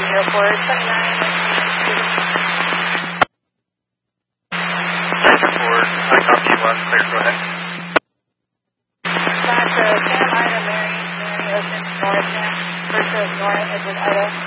Center Ford, I copy you on clear, go ahead. That's Sam Ida Mary Ocean North Sam versus Nora Edward Ida.